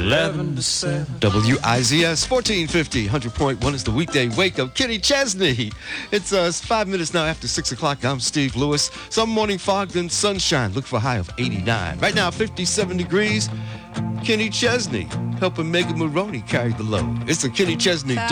11 to 7. WIZS 1450, 100.1 is the weekday wake up. Kenny Chesney. It's 5 minutes now after 6 o'clock. I'm Steve Lewis. Some morning fog, then sunshine. Look for a high of 89. Right now, 57 degrees. Kenny Chesney helping Megan Maroney carry the load. It's the Kenny Chesney